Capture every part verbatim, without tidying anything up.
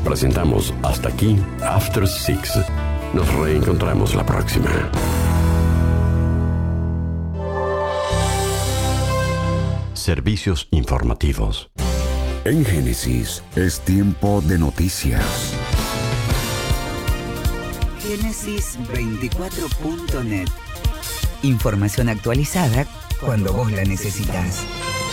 Presentamos Hasta aquí After Six. Nos reencontramos la próxima. Servicios informativos. En Génesis es tiempo de noticias. Génesis veinticuatro punto net. Información actualizada cuando vos la necesitas.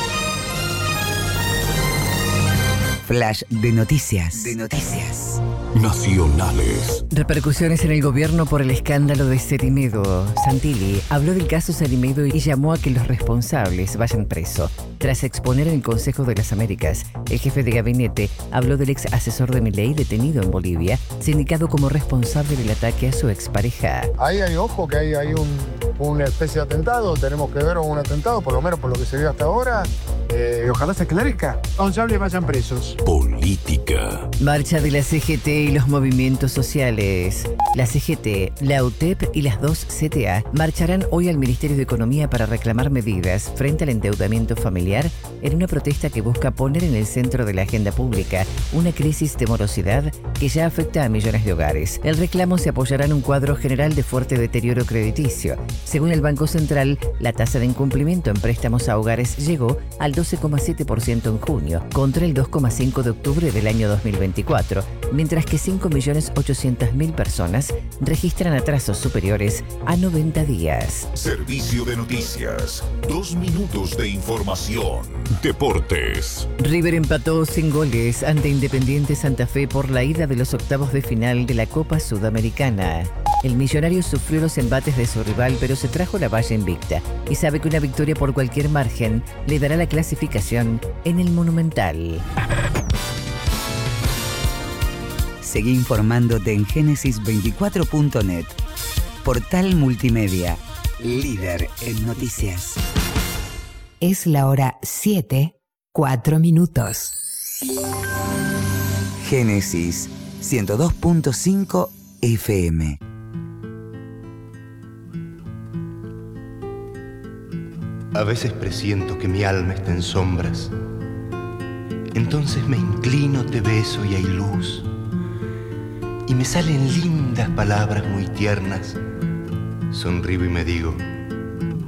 Flash de noticias. De noticias. Nacionales. Repercusiones en el gobierno por el escándalo de Cerimedo. Santilli habló del caso Cerimedo y llamó a que los responsables vayan preso. Tras exponer en el Consejo de las Américas, el jefe de gabinete habló del ex asesor de Milei detenido en Bolivia, sindicado como responsable del ataque a su expareja. Ahí hay ojo que hay, hay un, una especie de atentado, tenemos que ver un atentado, por lo menos por lo que se vio hasta ahora. Eh, ojalá se esclarezca. Responsables vayan presos. Política. Marcha de la C G T y los movimientos sociales. La C G T, la U T E P y las dos C T A marcharán hoy al Ministerio de Economía para reclamar medidas frente al endeudamiento familiar en una protesta que busca poner en el centro de la agenda pública una crisis de morosidad que ya afecta a millones de hogares. El reclamo se apoyará en un cuadro general de fuerte deterioro crediticio. Según el Banco Central, la tasa de incumplimiento en préstamos a hogares llegó al doce coma siete por ciento en junio, contra el dos coma cinco por ciento de octubre del año dos mil veinticuatro, mientras que cinco millones ochocientas mil personas registran atrasos superiores a noventa días. Servicio de noticias. Dos minutos de información. Deportes. River empató sin goles ante Independiente Santa Fe por la ida de los octavos de final de la Copa Sudamericana. El millonario sufrió los embates de su rival, pero se trajo la valla invicta y sabe que una victoria por cualquier margen le dará la clasificación en el Monumental. Seguí informándote en Génesis veinticuatro punto net. Portal multimedia, líder en noticias. Es la hora siete, cuatro minutos. Génesis ciento dos punto cinco F M. A veces presiento que mi alma está en sombras. Entonces me inclino, te beso y hay luz. Y me salen lindas palabras muy tiernas. Sonrío y me digo,